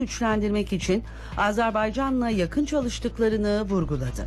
güçlendirmek için Azerbaycan'la yakın çalıştıklarını vurguladı.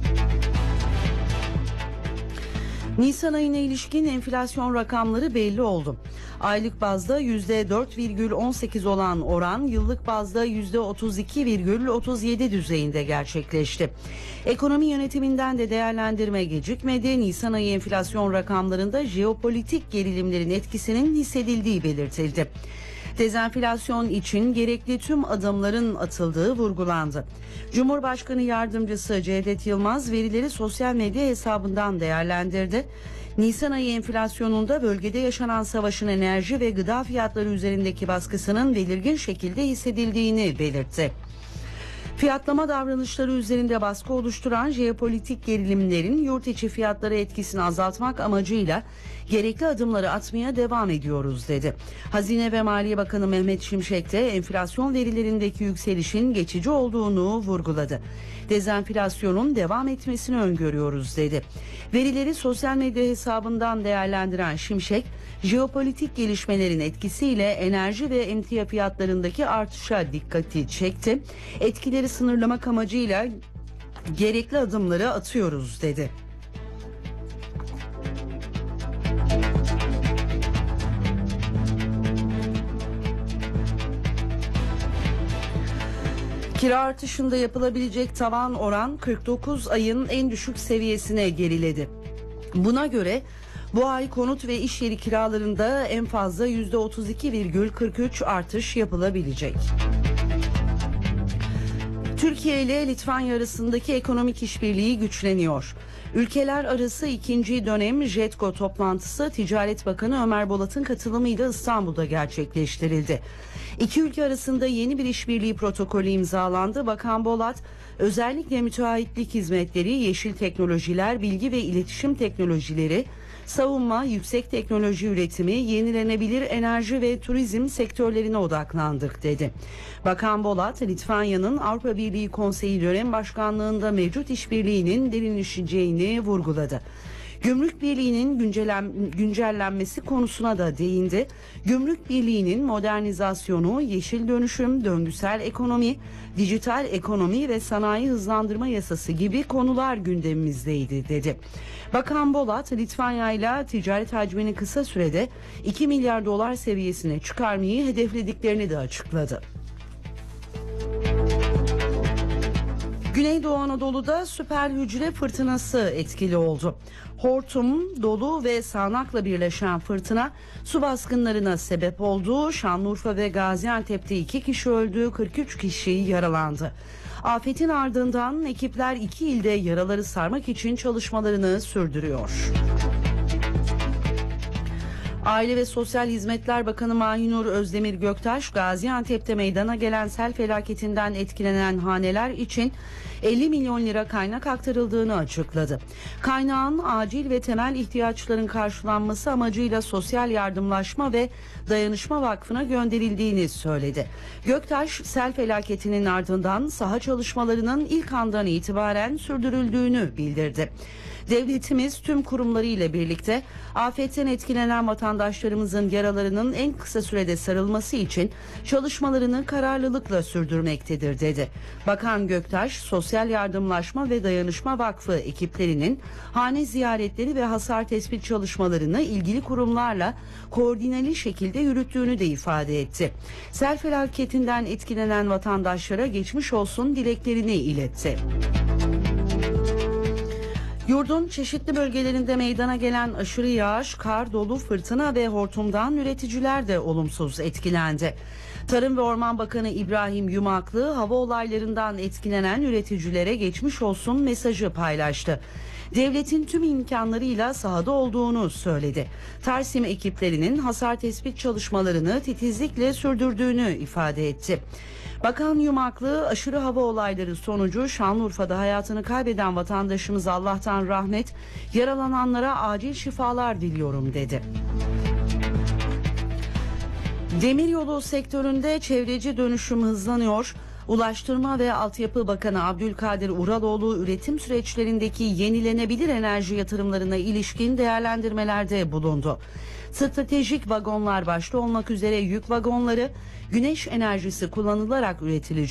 Nisan ayına ilişkin enflasyon rakamları belli oldu. Aylık bazda %4,18 olan oran yıllık bazda %32,37 düzeyinde gerçekleşti. Ekonomi yönetiminden de değerlendirme gecikmedi. Nisan ayı enflasyon rakamlarında jeopolitik gerilimlerin etkisinin hissedildiği belirtildi. Dezenflasyon için gerekli tüm adımların atıldığı vurgulandı. Cumhurbaşkanı Yardımcısı Cevdet Yılmaz verileri sosyal medya hesabından değerlendirdi. Nisan ayı enflasyonunda bölgede yaşanan savaşın enerji ve gıda fiyatları üzerindeki baskısının belirgin şekilde hissedildiğini belirtti. Fiyatlama davranışları üzerinde baskı oluşturan jeopolitik gerilimlerin yurt içi fiyatlara etkisini azaltmak amacıyla gerekli adımları atmaya devam ediyoruz dedi. Hazine ve Maliye Bakanı Mehmet Şimşek de enflasyon verilerindeki yükselişin geçici olduğunu vurguladı. Dezenflasyonun devam etmesini öngörüyoruz dedi. Verileri sosyal medya hesabından değerlendiren Şimşek, jeopolitik gelişmelerin etkisiyle enerji ve emtia fiyatlarındaki artışa dikkati çekti. Etkileri sınırlamak amacıyla gerekli adımları atıyoruz dedi. Kira artışında yapılabilecek tavan oran 49 ayın en düşük seviyesine geriledi. Buna göre bu ay konut ve iş yeri kiralarında en fazla %32,43 artış yapılabilecek. Türkiye ile Litvanya arasındaki ekonomik işbirliği güçleniyor. Ülkeler arası ikinci dönem JETKO toplantısı Ticaret Bakanı Ömer Bolat'ın katılımıyla İstanbul'da gerçekleştirildi. İki ülke arasında yeni bir işbirliği protokolü imzalandı. Bakan Bolat, özellikle müteahhitlik hizmetleri, yeşil teknolojiler, bilgi ve iletişim teknolojileri, savunma, yüksek teknoloji üretimi, yenilenebilir enerji ve turizm sektörlerine odaklandık dedi. Bakan Bolat, Litvanya'nın Avrupa Birliği Konseyi dönem başkanlığında mevcut işbirliğinin derinleşeceğini vurguladı. Gümrük Birliği'nin güncellenmesi konusuna da değindi. Gümrük Birliği'nin modernizasyonu, yeşil dönüşüm, döngüsel ekonomi, dijital ekonomi ve sanayi hızlandırma yasası gibi konular gündemimizdeydi dedi. Bakan Bolat, Litvanya ile ticaret hacmini kısa sürede 2 milyar dolar seviyesine çıkarmayı hedeflediklerini de açıkladı. Güneydoğu Anadolu'da süper hücre fırtınası etkili oldu. Hortum, dolu ve sağanakla birleşen fırtına su baskınlarına sebep oldu. Şanlıurfa ve Gaziantep'te 2 kişi öldü, 43 kişi yaralandı. Afetin ardından ekipler 2 ilde yaraları sarmak için çalışmalarını sürdürüyor. Aile ve Sosyal Hizmetler Bakanı Mahinur Özdemir Göktaş, Gaziantep'te meydana gelen sel felaketinden etkilenen haneler için 50 milyon lira kaynak aktarıldığını açıkladı. Kaynağın acil ve temel ihtiyaçların karşılanması amacıyla Sosyal Yardımlaşma ve Dayanışma Vakfı'na gönderildiğini söyledi. Göktaş, sel felaketinin ardından saha çalışmalarının ilk andan itibaren sürdürüldüğünü bildirdi. Devletimiz tüm kurumlarıyla birlikte afetten etkilenen vatandaşlarımızın yaralarının en kısa sürede sarılması için çalışmalarını kararlılıkla sürdürmektedir dedi. Bakan Göktaş, Sosyal Yardımlaşma ve Dayanışma Vakfı ekiplerinin hane ziyaretleri ve hasar tespit çalışmalarını ilgili kurumlarla koordineli şekilde yürüttüğünü de ifade etti. Sel felaketinden etkilenen vatandaşlara geçmiş olsun dileklerini iletti. Yurdun çeşitli bölgelerinde meydana gelen aşırı yağış, kar, dolu, fırtına ve hortumdan üreticiler de olumsuz etkilendi. Tarım ve Orman Bakanı İbrahim Yumaklı, hava olaylarından etkilenen üreticilere geçmiş olsun mesajı paylaştı. Devletin tüm imkanlarıyla sahada olduğunu söyledi. Tarsim ekiplerinin hasar tespit çalışmalarını titizlikle sürdürdüğünü ifade etti. Bakan Yumaklı, aşırı hava olayları sonucu Şanlıurfa'da hayatını kaybeden vatandaşımız Allah'tan rahmet, yaralananlara acil şifalar diliyorum dedi. Demiryolu sektöründe çevreci dönüşüm hızlanıyor. Ulaştırma ve Altyapı Bakanı Abdülkadir Uraloğlu üretim süreçlerindeki yenilenebilir enerji yatırımlarına ilişkin değerlendirmelerde bulundu. Stratejik vagonlar başta olmak üzere yük vagonları güneş enerjisi kullanılarak üretilecek.